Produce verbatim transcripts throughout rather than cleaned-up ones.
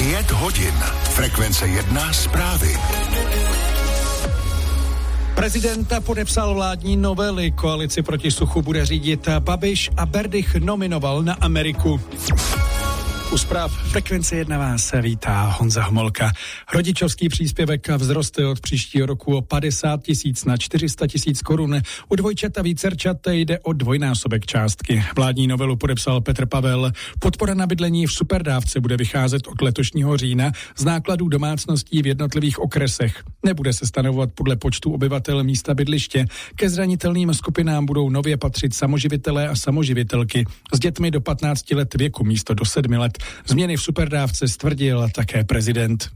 Pět hodin. Frekvence jedna zprávy. Prezidenta podepsal vládní novely, koalici proti suchu bude řídit Babiš a Berdych nominoval na Ameriku. U zpráv Frekvence jedna vás vítá Honza Homolka. Rodičovský příspěvek vzroste od příštího roku o padesát tisíc na čtyři sta tisíc korun. U dvojčat a vícerčat jde o dvojnásobek částky. Vládní novelu podepsal Petr Pavel. Podpora na bydlení v superdávce bude vycházet od letošního října z nákladů domácností v jednotlivých okresech. Nebude se stanovovat podle počtu obyvatel místa bydliště. Ke zranitelným skupinám budou nově patřit samoživitelé a samoživitelky s dětmi do patnácti let věku místo do sedmi let. Změny v superdávce stvrdil také prezident.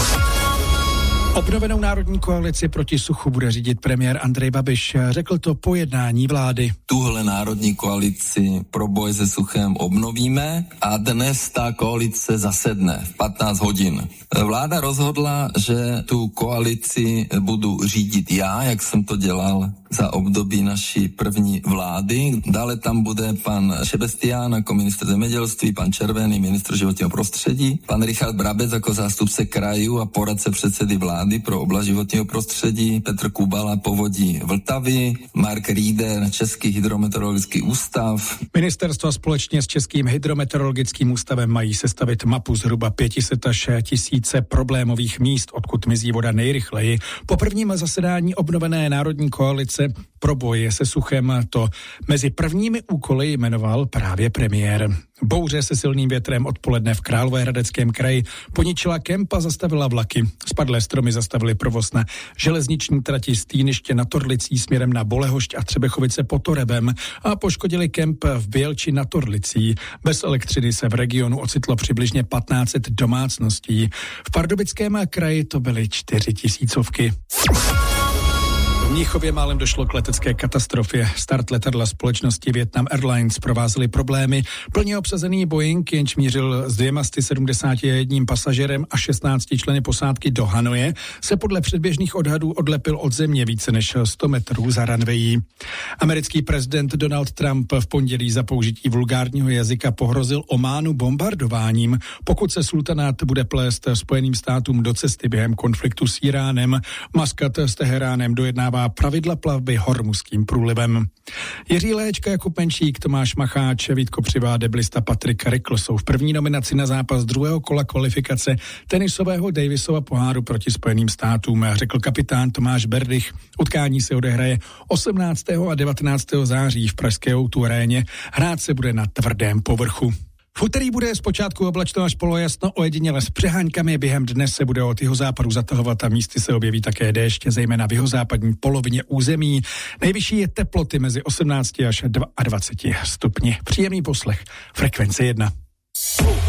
Obnovenou národní koalici proti suchu bude řídit premiér Andrej Babiš. Řekl to po jednání vlády. Tuhle národní koalici pro boj se suchem obnovíme a dnes ta koalice zasedne v patnáct hodin. Vláda rozhodla, že tu koalici budu řídit já, jak jsem to dělal za období naší první vlády. Dále tam bude pan Šebestián jako ministr zemědělství, pan Červený ministr životního prostředí, pan Richard Brabec jako zástupce krajů a poradce předsedy vlády pro oblast životního prostředí, Petr Kubala povodí Vltavy, Mark Rieder Český hydrometeorologický ústav. Ministerstva společně s Českým hydrometeorologickým ústavem mají sestavit mapu zhruba pět set až tisíce problémových míst, odkud mizí voda nejrychleji. Po prvním zasedání obnovené národní koalice pro boj se suchem to mezi prvními úkoly jmenoval právě premiér. Bouře se silným větrem odpoledne v Královéhradeckém kraji poničila kemp a zastavila vlaky. Spadlé stromy zastavily provoz na železniční trati z Týniště nad Orlicí směrem na Bolehošť a Třebechovice pod Torebem a poškodili kemp v Bělči nad Orlicí. Bez elektřiny se v regionu ocitlo přibližně patnáct set domácností. V Pardubickém kraji to byly čtyři tisícovky. V Mnichově málem došlo k letecké katastrofě. Start letadla společnosti Vietnam Airlines provázely problémy. Plně obsazený Boeing, jenž mířil s dvěma sty sedmdesáti jedním pasažerem a šestnácti členy posádky do Hanoje, se podle předběžných odhadů odlepil od země více než sto metrů za runwayi. Americký prezident Donald Trump v pondělí za použití vulgárního jazyka pohrozil Ománu bombardováním, pokud se sultanát bude plést Spojeným státům do cesty během konfliktu s Iránem. Muscat s Teheránem dojednává pravidla plavby Hormuzským průlivem. Jiří Léčka, Jakub Menšík, Tomáš Macháč, Vítko Přivá, deblista Patrik Rikl jsou v první nominaci na zápas druhého kola kvalifikace tenisového Davisova poháru proti Spojeným státům, řekl kapitán Tomáš Berdych. Utkání se odehraje osmnáctého a devatenáctého září v pražské O dva aréně. Hrát se bude na tvrdém povrchu. V úterý bude zpočátku oblačno až polojasno, ojediněle s přeháňkami. Během dne se bude od jihozápadu zatahovat a místy se objeví také déšť, zejména v jihozápadní polovině území. Nejvyšší je teploty mezi osmnácti až dvaceti stupni. Příjemný poslech. Frekvence jedna.